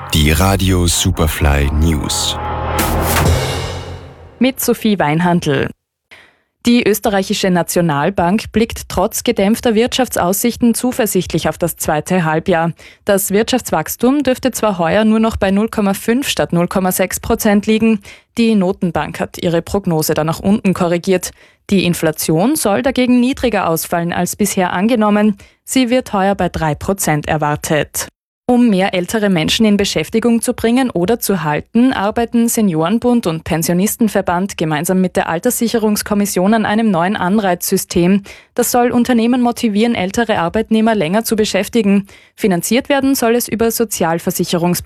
Die Radio Superfly News. Mit Sophie Weinhandl. Die österreichische Nationalbank blickt trotz gedämpfter Wirtschaftsaussichten zuversichtlich auf das zweite Halbjahr. Das Wirtschaftswachstum dürfte zwar heuer nur noch bei 0,5 statt 0,6% liegen. Die Notenbank hat ihre Prognose dann nach unten korrigiert. Die Inflation soll dagegen niedriger ausfallen als bisher angenommen. Sie wird heuer bei 3% erwartet. Um mehr ältere Menschen in Beschäftigung zu bringen oder zu halten, arbeiten Seniorenbund und Pensionistenverband gemeinsam mit der Alterssicherungskommission an einem neuen Anreizsystem. Das soll Unternehmen motivieren, ältere Arbeitnehmer länger zu beschäftigen. Finanziert werden soll es über Sozialversicherungsprämien.